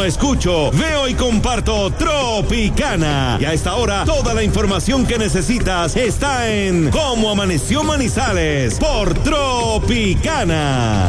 escucho, veo y comparto Tropicana. Y a esta hora, toda la información que necesitas está en Cómo Amaneció Manizales por Tropicana.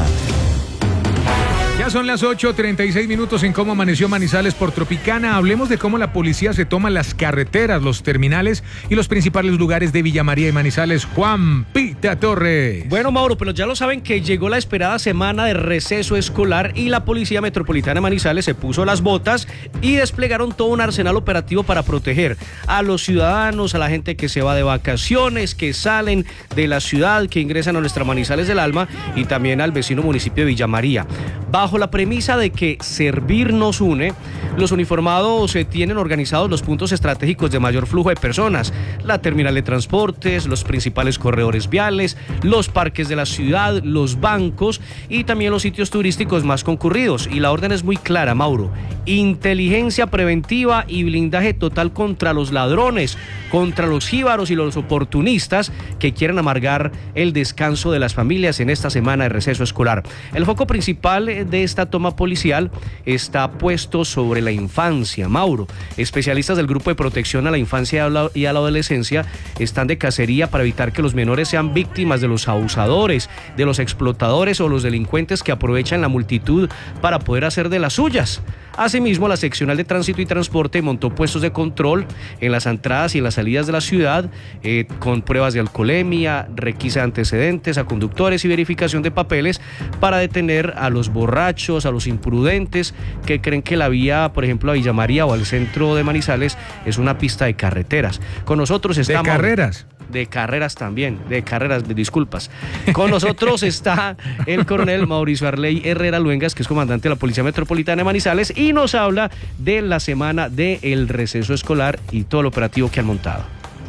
Ya son las 8:36 en Cómo Amaneció Manizales por Tropicana. Hablemos de cómo la policía se toma las carreteras, los terminales y los principales lugares de Villa María y Manizales. Juan Pita Torres. Bueno, Mauro, pero ya lo saben que llegó la esperada semana de receso escolar y la Policía Metropolitana de Manizales se puso las botas y desplegaron todo un arsenal operativo para proteger a los ciudadanos, a la gente que se va de vacaciones, que salen de la ciudad, que ingresan a nuestra Manizales del Alma y también al vecino municipio de Villa María. Bajo la premisa de que servir nos une, los uniformados tienen organizados los puntos estratégicos de mayor flujo de personas, la terminal de transportes, los principales corredores viales, los parques de la ciudad, los bancos y también los sitios turísticos más concurridos. Y la orden es muy clara, Mauro: inteligencia preventiva y blindaje total contra los ladrones, contra los jíbaros y los oportunistas que quieren amargar el descanso de las familias en esta semana de receso escolar. El foco principal de esta toma policial está puesto sobre la infancia, Mauro. Especialistas del Grupo de Protección a la Infancia y a la Adolescencia están de cacería para evitar que los menores sean víctimas de los abusadores, de los explotadores o los delincuentes que aprovechan la multitud para poder hacer de las suyas. Asimismo, la Seccional de Tránsito y Transporte montó puestos de control en las entradas y en las salidas de la ciudad con pruebas de alcoholemia, requisa de antecedentes a conductores y verificación de papeles para detener a los borrachos, a los imprudentes que creen que la vía, por ejemplo, a Villa María o al centro de Manizales es una pista de carreteras. Con nosotros está... ¿De carreras? De carreras también, disculpas. Con nosotros está el coronel Mauricio Arley Herrera Luengas, que es comandante de la Policía Metropolitana de Manizales, y nos habla de la semana del receso escolar y todo el operativo que han montado.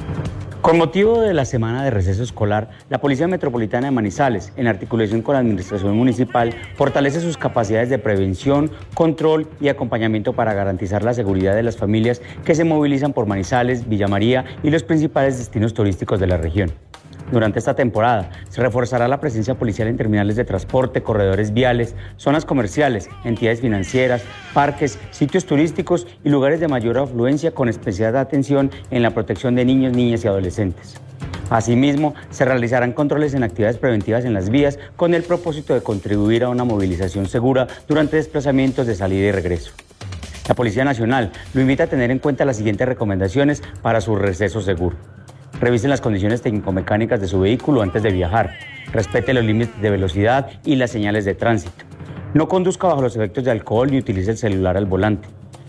Con motivo de la semana de receso escolar, la Policía Metropolitana de Manizales, en articulación con la Administración Municipal, fortalece sus capacidades de prevención, control y acompañamiento para garantizar la seguridad de las familias que se movilizan por Manizales, Villa María y los principales destinos turísticos de la región. Durante esta temporada se reforzará la presencia policial en terminales de transporte, corredores viales, zonas comerciales, entidades financieras, parques, sitios turísticos y lugares de mayor afluencia, con especial atención en la protección de niños, niñas y adolescentes. Asimismo, se realizarán controles en actividades preventivas en las vías con el propósito de contribuir a una movilización segura durante desplazamientos de salida y regreso. La Policía Nacional lo invita a tener en cuenta las siguientes recomendaciones para su receso seguro. Revisen las condiciones técnico-mecánicas de su vehículo antes de viajar. Respete los límites de velocidad y las señales de tránsito. No conduzca bajo los efectos de alcohol ni utilice el celular al volante.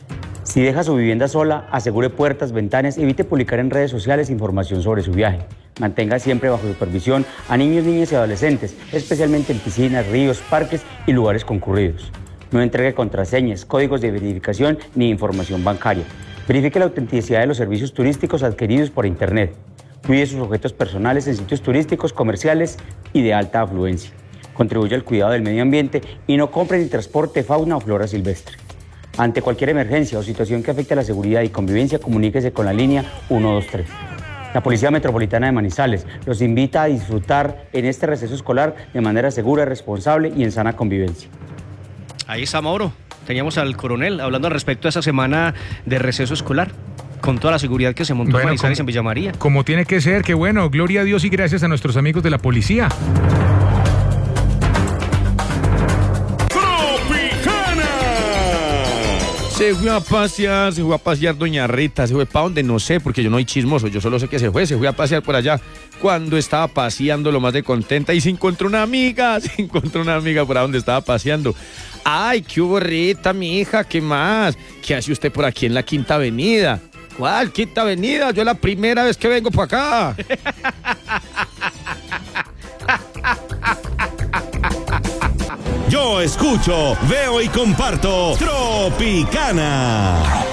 Si deja su vivienda sola, asegure puertas, ventanas, evite publicar en redes sociales información sobre su viaje. Mantenga siempre bajo supervisión a niños, niñas y adolescentes, especialmente en piscinas, ríos, parques y lugares concurridos. No entregue contraseñas, códigos de verificación ni información bancaria. Verifique la autenticidad de los servicios turísticos adquiridos por Internet. Cuide sus objetos personales en sitios turísticos, comerciales y de alta afluencia. Contribuye al cuidado del medio ambiente y no compre ni transporte fauna o flora silvestre. Ante cualquier emergencia o situación que afecte a la seguridad y convivencia, comuníquese con la línea 123. La Policía Metropolitana de Manizales los invita a disfrutar en este receso escolar de manera segura, responsable y en sana convivencia. Ahí está, Mauro. Teníamos al coronel hablando al respecto de esa semana de receso escolar, con toda la seguridad que se montó en Manizales, en Villa María. Como tiene que ser, qué bueno, gloria a Dios y gracias a nuestros amigos de la policía. Se fue a pasear doña Rita, se fue para donde no sé, porque yo no soy chismoso, yo solo sé que se fue a pasear por allá. Cuando estaba paseando lo más de contenta y se encontró una amiga por ahí donde estaba paseando. Ay, qué hubo, Rita, mi hija, ¿qué más? ¿Qué hace usted por aquí en la Quinta Avenida? ¿Cuál Quinta Avenida? Yo es la primera vez que vengo por acá. Yo escucho, veo y comparto Tropicana.